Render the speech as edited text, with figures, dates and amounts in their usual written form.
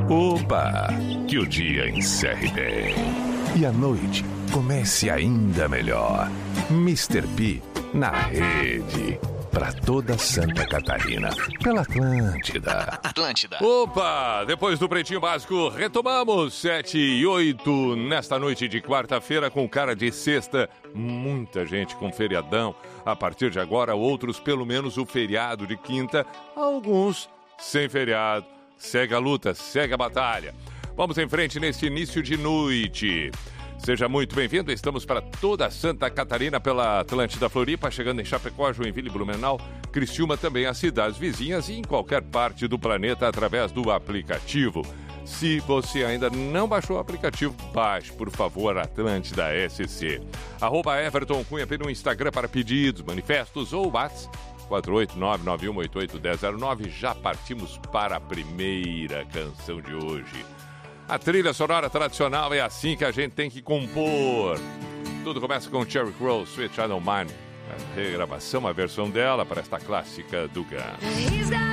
Opa! Que o dia encerre bem. E a noite comece ainda melhor. Mr. P na rede. Pra toda Santa Catarina. Pela Atlântida. Opa! Depois do Pretinho Básico, retomamos 7 e 8 nesta noite de quarta-feira com cara de sexta. Muita gente com feriadão. A partir de agora, outros pelo menos o feriado de quinta. Alguns sem feriado. Segue a luta, segue a batalha. Vamos em frente nesse início de noite. Seja muito bem-vindo, estamos para toda Santa Catarina pela Atlântida Floripa, chegando em Chapecó, Joinville, Blumenau, Criciúma, também as cidades vizinhas e em qualquer parte do planeta através do aplicativo. Se você ainda não baixou o aplicativo, baixe, por favor, Atlântida SC. @EvertonCunha no Instagram para pedidos, manifestos ou WhatsApp 489-9188-1009. Já partimos para a primeira canção de hoje. A trilha sonora tradicional é assim que a gente tem que compor. Tudo começa com Sheryl Crow, Sweet Child O' Mine. A regravação, a versão dela para esta clássica do Guns.